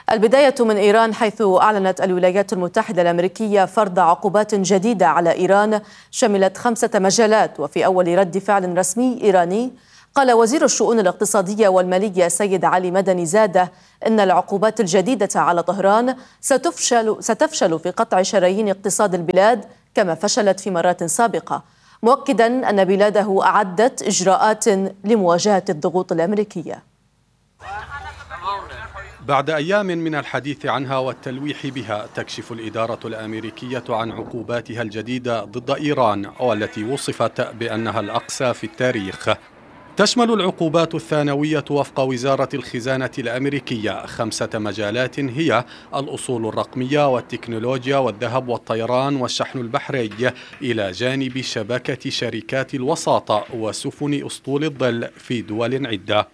البداية من إيران، حيث أعلنت الولايات المتحدة الأمريكية فرض عقوبات جديدة على إيران شملت 5 مجالات. وفي أول رد فعل رسمي إيراني، قال وزير الشؤون الاقتصادية والمالية سيد علي مدني زادة إن العقوبات الجديدة على طهران ستفشل في قطع شرايين اقتصاد البلاد كما فشلت في مرات سابقة، مؤكدا أن بلاده أعدت إجراءات لمواجهة الضغوط الأمريكية. بعد أيام من الحديث عنها والتلويح بها، تكشف الإدارة الأمريكية عن عقوباتها الجديدة ضد إيران، والتي وصفت بأنها الأقسى في التاريخ. تشمل العقوبات الثانوية وفق وزارة الخزانة الأمريكية 5 مجالات هي الأصول الرقمية والتكنولوجيا والذهب والطيران والشحن البحري، إلى جانب شبكة شركات الوساطة وسفن أسطول الظل في دول عدة.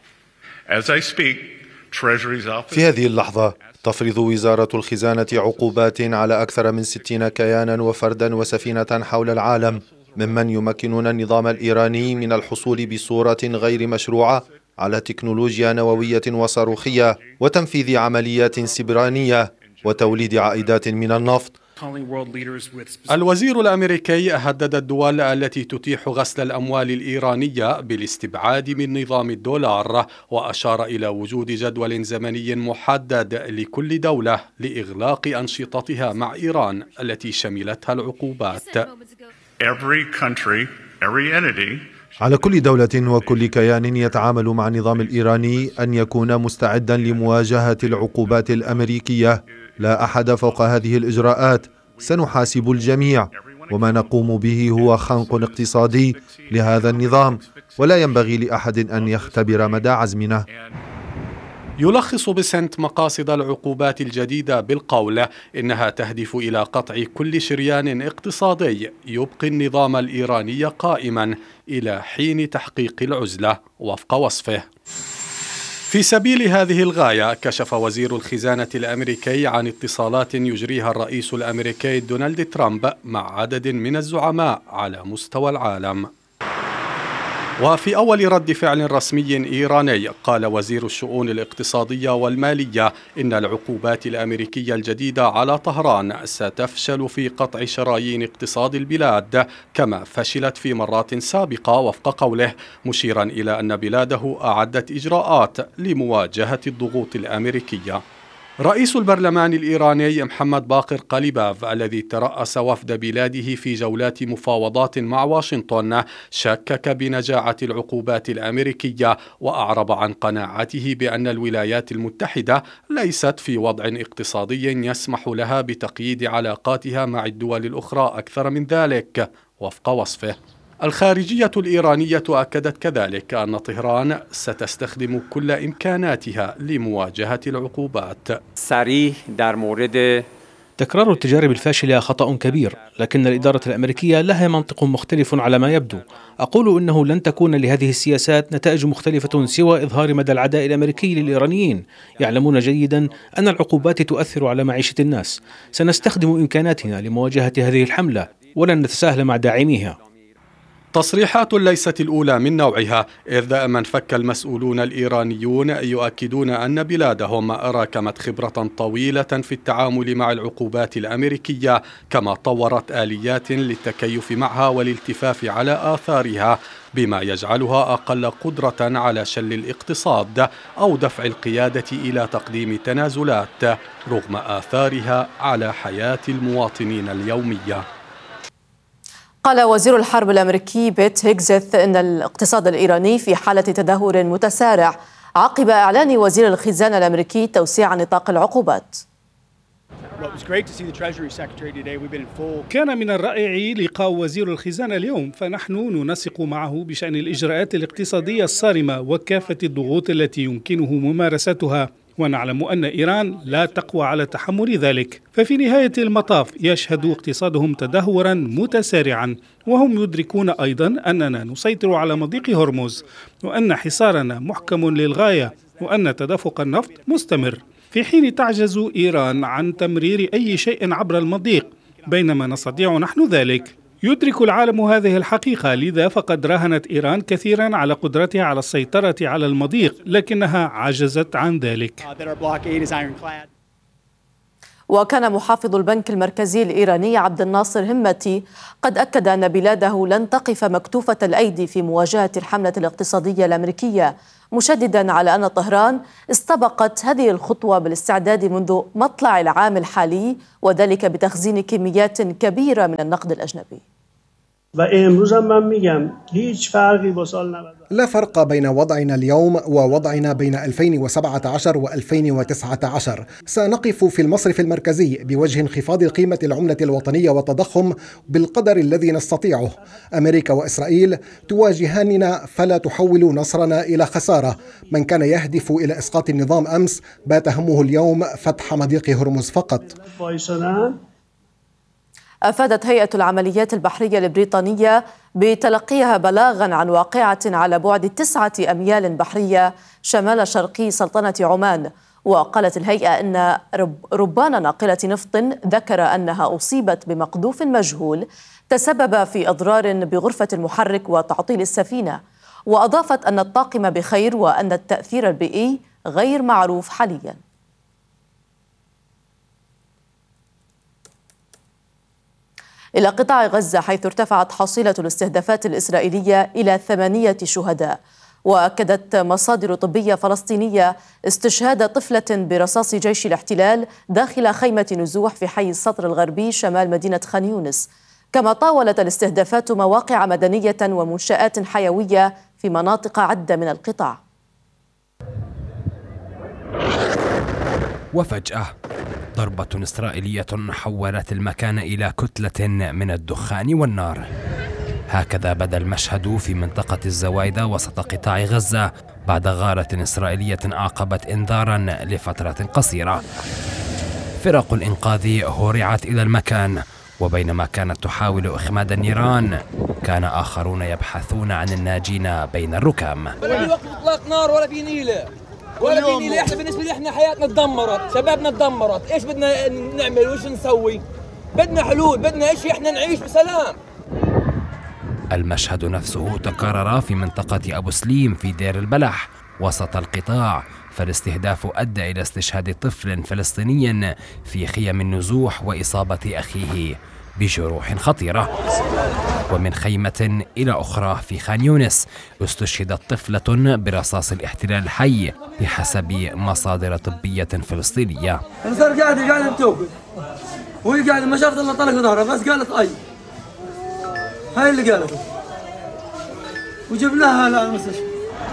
في هذه اللحظة تفرض وزارة الخزانة عقوبات على أكثر من 60 كيانا وفردا وسفينة حول العالم ممن يمكنون النظام الإيراني من الحصول بصورة غير مشروعة على تكنولوجيا نووية وصاروخية وتنفيذ عمليات سبرانية وتوليد عائدات من النفط. الوزير الأمريكي هدد الدول التي تتيح غسل الأموال الإيرانية بالاستبعاد من نظام الدولار، وأشار إلى وجود جدول زمني محدد لكل دولة لإغلاق أنشطتها مع إيران التي شملتها العقوبات. على كل دولة وكل كيان يتعامل مع النظام الإيراني أن يكون مستعدا لمواجهة العقوبات الأمريكية. لا أحد فوق هذه الإجراءات، سنحاسب الجميع، وما نقوم به هو خنق اقتصادي لهذا النظام، ولا ينبغي لأحد أن يختبر مدى عزمنا. يلخص بسنت مقاصد العقوبات الجديدة بالقول إنها تهدف إلى قطع كل شريان اقتصادي يبقي النظام الإيراني قائما إلى حين تحقيق العزلة وفق وصفه. في سبيل هذه الغاية، كشف وزير الخزانة الأمريكي عن اتصالات يجريها الرئيس الأمريكي دونالد ترامب مع عدد من الزعماء على مستوى العالم. وفي أول رد فعل رسمي إيراني، قال وزير الشؤون الاقتصادية والمالية إن العقوبات الأمريكية الجديدة على طهران ستفشل في قطع شرايين اقتصاد البلاد كما فشلت في مرات سابقة وفق قوله، مشيرا إلى أن بلاده أعدت إجراءات لمواجهة الضغوط الأمريكية. رئيس البرلمان الإيراني محمد باقر قليباف الذي ترأس وفد بلاده في جولات مفاوضات مع واشنطن شكك بنجاعة العقوبات الأمريكية، وأعرب عن قناعته بأن الولايات المتحدة ليست في وضع اقتصادي يسمح لها بتقييد علاقاتها مع الدول الأخرى أكثر من ذلك وفق وصفه. الخارجية الإيرانية أكدت كذلك أن طهران ستستخدم كل إمكاناتها لمواجهة العقوبات. تكرار التجارب الفاشلة خطأ كبير، لكن الإدارة الأمريكية لها منطق مختلف على ما يبدو. أقول إنه لن تكون لهذه السياسات نتائج مختلفة سوى إظهار مدى العداء الأمريكي للإيرانيين. يعلمون جيدا أن العقوبات تؤثر على معيشة الناس. سنستخدم إمكاناتنا لمواجهة هذه الحملة ولن نتساهل مع داعميها. تصريحات ليست الأولى من نوعها، إذ من فك المسؤولون الإيرانيون يؤكدون أن بلادهم راكمت خبرة طويلة في التعامل مع العقوبات الأمريكية، كما طورت آليات للتكيف معها والالتفاف على آثارها، بما يجعلها أقل قدرة على شل الاقتصاد أو دفع القيادة إلى تقديم تنازلات رغم آثارها على حياة المواطنين اليومية. قال وزير الحرب الأمريكي بيت هيجزث إن الاقتصاد الإيراني في حالة تدهور متسارع عقب إعلان وزير الخزانة الأمريكي توسيع نطاق العقوبات. كان من الرائع لقاء وزير الخزانة اليوم، فنحن ننسق معه بشأن الإجراءات الاقتصادية الصارمة وكافة الضغوط التي يمكنه ممارستها، ونعلم أن إيران لا تقوى على تحمل ذلك. ففي نهاية المطاف يشهد اقتصادهم تدهورا متسارعا، وهم يدركون أيضا أننا نسيطر على مضيق هرمز، وأن حصارنا محكم للغاية، وأن تدفق النفط مستمر، في حين تعجز إيران عن تمرير أي شيء عبر المضيق، بينما نستطيع نحن ذلك. يدرك العالم هذه الحقيقة، لذا فقد راهنت إيران كثيرا على قدرتها على السيطرة على المضيق، لكنها عجزت عن ذلك. وكان محافظ البنك المركزي الإيراني عبد الناصر همتي قد أكد أن بلاده لن تقف مكتوفة الأيدي في مواجهة الحملة الاقتصادية الأمريكية، مشددا على أن طهران استبقت هذه الخطوة بالاستعداد منذ مطلع العام الحالي، وذلك بتخزين كميات كبيرة من النقد الأجنبي. لا فرق بين وضعنا اليوم ووضعنا بين 2017 و2019. سنقف في المصرف المركزي بوجه انخفاض قيمة العملة الوطنية والتضخم بالقدر الذي نستطيعه. أمريكا وإسرائيل تواجهاننا، فلا تحول نصرنا إلى خسارة. من كان يهدف إلى إسقاط النظام أمس بات همه اليوم فتح مضيق هرمز فقط. أفادت هيئة العمليات البحرية البريطانية بتلقيها بلاغا عن واقعة على بعد 9 أميال بحرية شمال شرقي سلطنة عمان. وقالت الهيئة أن ربان ناقلة نفط ذكر أنها أصيبت بمقذوف مجهول تسبب في أضرار بغرفة المحرك وتعطيل السفينة، وأضافت أن الطاقم بخير وأن التأثير البيئي غير معروف حاليا. إلى قطاع غزة، حيث ارتفعت حصيلة الاستهدافات الإسرائيلية إلى 8 شهداء. وأكدت مصادر طبية فلسطينية استشهاد طفلة برصاص جيش الاحتلال داخل خيمة نزوح في حي السطر الغربي شمال مدينة خان يونس. كما طاولت الاستهدافات مواقع مدنية ومنشآت حيوية في مناطق عدة من القطاع. وفجأة ضربة إسرائيلية حولت المكان إلى كتلة من الدخان والنار. هكذا بدا المشهد في منطقة الزوايدة وسط قطاع غزة بعد غارة إسرائيلية أعقبت إنذارا لفترة قصيرة. فرق الإنقاذ هرعت إلى المكان، وبينما كانت تحاول إخماد النيران كان آخرون يبحثون عن الناجين بين الركام. ولا في وقت إطلاق نار ولا في نيلة ولا في نيلة. إحنا بالنسبة لي إحنا حياتنا تدمرت، شبابنا تدمرت. إيش بدنا نعمل وإيش نسوي؟ بدنا حلول، بدنا إشي إحنا نعيش بسلام. المشهد نفسه تكرر في منطقة أبو سليم في دير البلح وسط القطاع، فالاستهداف أدى إلى استشهاد طفل فلسطيني في خيم النزوح وإصابة أخيه بجروح خطيرة. ومن خيمة إلى أخرى في خان يونس استشهدت طفلة برصاص الاحتلال الحي بحسب مصادر طبية فلسطينية. صار قاعد بتوقف وهي قاعدة ما شافت إلا طلق ظهرها، بس قالت أي هاي اللي قالته وجبناها للمستشفى.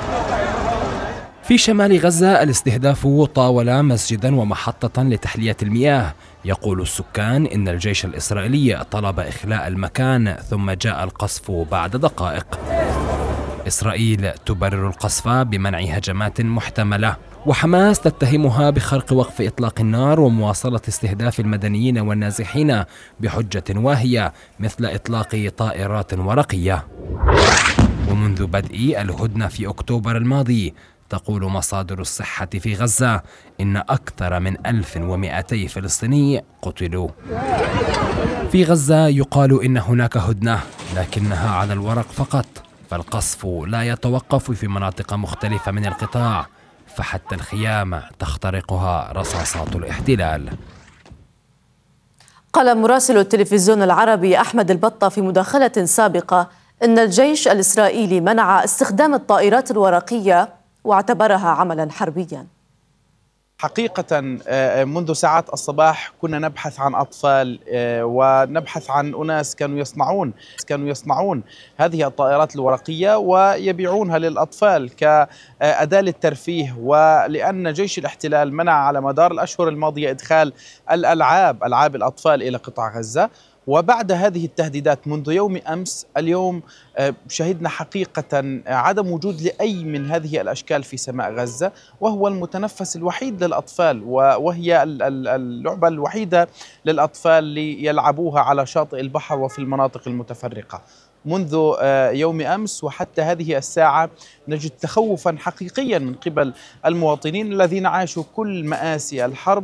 في شمال غزة الاستهداف طاول مسجدا ومحطة لتحلية المياه. يقول السكان إن الجيش الإسرائيلي طلب إخلاء المكان ثم جاء القصف بعد دقائق. إسرائيل تبرر القصف بمنع هجمات محتملة، وحماس تتهمها بخرق وقف إطلاق النار ومواصلة استهداف المدنيين والنازحين بحجة واهية مثل إطلاق طائرات ورقية. ومنذ بدء الهدنة في أكتوبر الماضي تقول مصادر الصحة في غزة إن أكثر من 1200 فلسطيني قتلوا. في غزة يقال إن هناك هدنة، لكنها على الورق فقط، فالقصف لا يتوقف في مناطق مختلفة من القطاع، فحتى الخيام تخترقها رصاصات الاحتلال. قال مراسل التلفزيون العربي أحمد البطة في مداخلة سابقة إن الجيش الإسرائيلي منع استخدام الطائرات الورقية واعتبرها عملا حربيا. حقيقة منذ ساعات الصباح كنا نبحث عن أطفال ونبحث عن أناس كانوا يصنعون هذه الطائرات الورقية ويبيعونها للأطفال كأداة للترفيه، ولأن جيش الاحتلال منع على مدار الأشهر الماضية إدخال ألعاب الأطفال إلى قطاع غزة. وبعد هذه التهديدات منذ يوم أمس، اليوم شهدنا حقيقة عدم وجود لأي من هذه الأشكال في سماء غزة، وهو المتنفس الوحيد للأطفال، وهي اللعبة الوحيدة للأطفال ليلعبوها على شاطئ البحر وفي المناطق المتفرقة. منذ يوم أمس وحتى هذه الساعة نجد تخوفا حقيقيا من قبل المواطنين الذين عاشوا كل مآسي الحرب،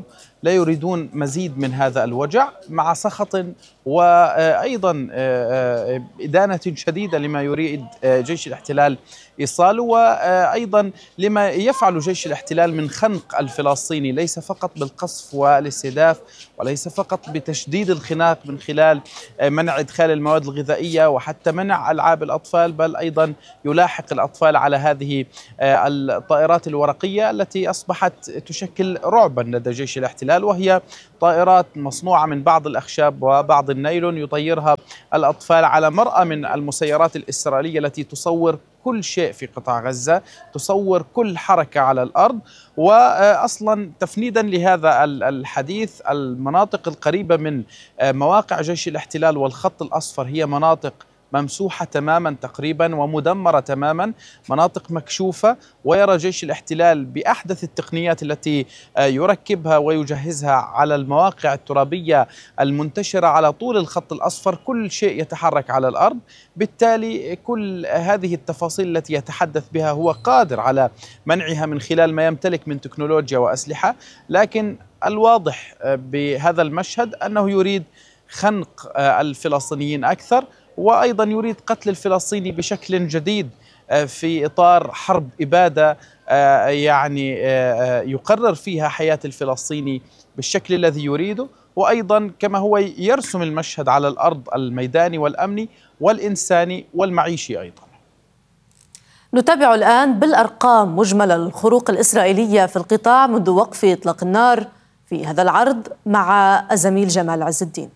لا يريدون مزيد من هذا الوجع، مع سخط وأيضا إدانة شديدة لما يريد جيش الاحتلال إيصاله، وأيضا لما يفعل جيش الاحتلال من خنق الفلسطيني، ليس فقط بالقصف والاستهداف، وليس فقط بتشديد الخناق من خلال منع إدخال المواد الغذائية وحتى منع ألعاب الأطفال، بل أيضا يلاحق الأطفال على هذه الطائرات الورقية التي أصبحت تشكل رعبا لدى جيش الاحتلال، وهي طائرات مصنوعة من بعض الأخشاب وبعض النايلون يطيرها الأطفال على مرأى من المسيرات الإسرائيلية التي تصور كل شيء في قطاع غزة، تصور كل حركة على الأرض. وأصلا تفنيدا لهذا الحديث، المناطق القريبة من مواقع جيش الاحتلال والخط الأصفر هي مناطق ممسوحة تماما تقريبا ومدمرة تماما، مناطق مكشوفة، ويرى جيش الاحتلال بأحدث التقنيات التي يركبها ويجهزها على المواقع الترابية المنتشرة على طول الخط الأصفر كل شيء يتحرك على الأرض. بالتالي كل هذه التفاصيل التي يتحدث بها هو قادر على منعها من خلال ما يمتلك من تكنولوجيا وأسلحة، لكن الواضح بهذا المشهد أنه يريد خنق الفلسطينيين أكثر، وأيضا يريد قتل الفلسطيني بشكل جديد في إطار حرب إبادة يعني يقرر فيها حياة الفلسطيني بالشكل الذي يريده، وأيضا كما هو يرسم المشهد على الأرض الميداني والأمني والإنساني والمعيشي أيضا. نتابع الآن بالأرقام مجمل الخروق الإسرائيلية في القطاع منذ وقف إطلاق النار في هذا العرض مع الزميل جمال عز الدين.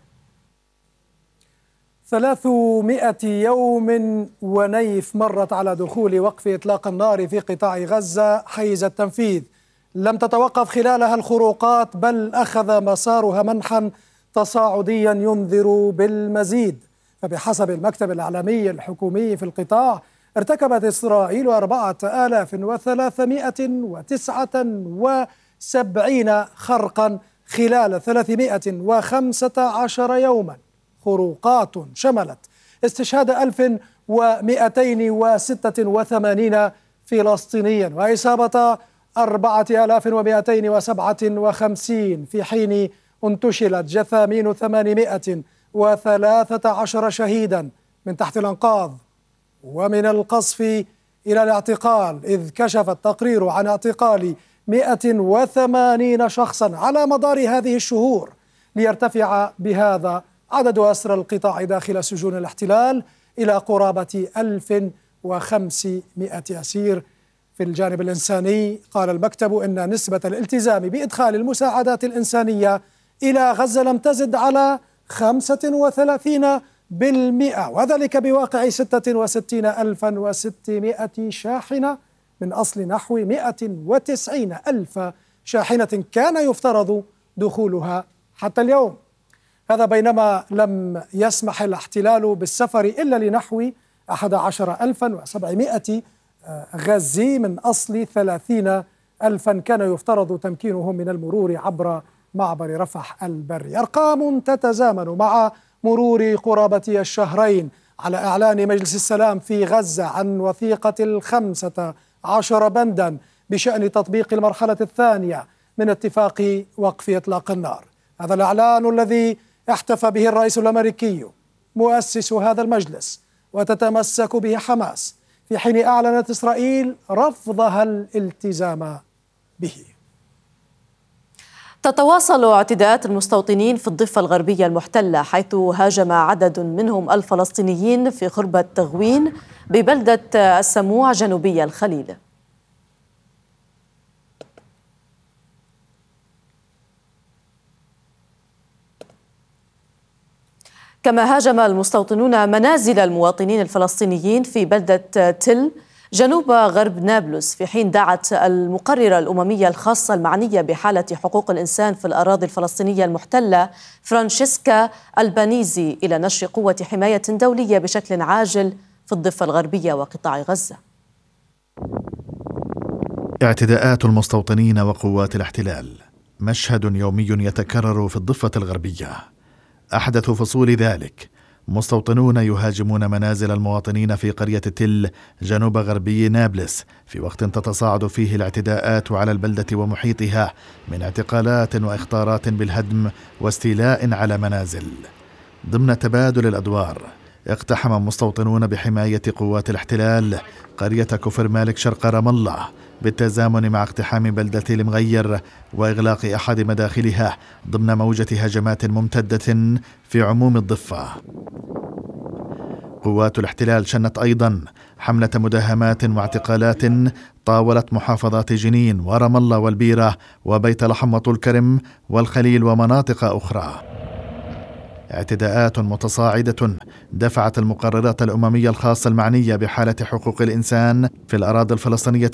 300 يوم ونيف مرت على دخول وقف إطلاق النار في قطاع غزة حيز التنفيذ، لم تتوقف خلالها الخروقات بل أخذ مسارها منحا تصاعديا ينذر بالمزيد. فبحسب المكتب الإعلامي الحكومي في القطاع ارتكبت إسرائيل 4379 خرقا خلال 315 يوما، خروقات شملت استشهاد 1286 فلسطينيا وإصابة 4257 في حين انتشلت جثامين 813 شهيدا من تحت الأنقاض ومن القصف إلى الاعتقال، إذ كشف التقرير عن اعتقال 180 شخصا على مدار هذه الشهور، ليرتفع بهذا عدد أسرى القطاع داخل سجون الاحتلال إلى قرابة 1500 أسير. في الجانب الإنساني قال المكتب إن نسبة الالتزام بإدخال المساعدات الإنسانية إلى غزة لم تزد على 35%، وذلك بواقع 66,600 شاحنة من أصل نحو 190,000 شاحنة كان يفترض دخولها حتى اليوم. هذا بينما لم يسمح الاحتلال بالسفر إلا لنحو 11,700 غزي من أصل 30,000 كان يفترض تمكينهم من المرور عبر معبر رفح البري. أرقام تتزامن مع مرور قرابة الشهرين على إعلان مجلس السلام في غزة عن وثيقة 15 بندا بشأن تطبيق المرحلة الثانية من اتفاق وقف إطلاق النار. هذا الإعلان الذي احتفى به الرئيس الأمريكي مؤسس هذا المجلس وتتمسك به حماس، في حين أعلنت إسرائيل رفضها الالتزام به. تتواصل اعتداءات المستوطنين في الضفة الغربية المحتلة، حيث هاجم عدد منهم الفلسطينيين في خربة تغوين ببلدة السموع جنوبي الخليل. كما هاجم المستوطنون منازل المواطنين الفلسطينيين في بلدة تل جنوب غرب نابلس، في حين دعت المقررة الأممية الخاصة المعنية بحالة حقوق الإنسان في الأراضي الفلسطينية المحتلة فرانشيسكا البانيزي إلى نشر قوة حماية دولية بشكل عاجل في الضفة الغربية وقطاع غزة. اعتداءات المستوطنين وقوات الاحتلال مشهد يومي يتكرر في الضفة الغربية. أحدث فصول ذلك مستوطنون يهاجمون منازل المواطنين في قرية تل جنوب غربي نابلس في وقت تتصاعد فيه الاعتداءات على البلدة ومحيطها من اعتقالات واخطارات بالهدم واستيلاء على منازل. ضمن تبادل الأدوار اقتحم مستوطنون بحماية قوات الاحتلال قرية كفر مالك شرق رام الله بالتزامن مع اقتحام بلدة المغير وإغلاق أحد مداخلها ضمن موجة هجمات ممتدة في عموم الضفة. قوات الاحتلال شنت أيضا حملة مداهمات واعتقالات طاولت محافظات جنين ورام الله والبيرة وبيت لحم وطول كرم والخليل ومناطق أخرى. اعتداءات متصاعدة دفعت المقررات الأممية الخاصة المعنية بحالة حقوق الإنسان في الأراضي الفلسطينية